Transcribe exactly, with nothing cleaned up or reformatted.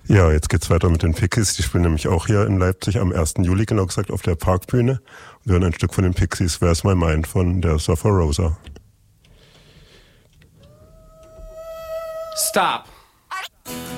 Ja, jetzt geht's weiter mit den Pixies. Die spielen nämlich auch hier in Leipzig am ersten Juli, genau gesagt, auf der Parkbühne. Wir hören ein Stück von den Pixies, Where's My Mind, von der Surfer Rosa. Stop.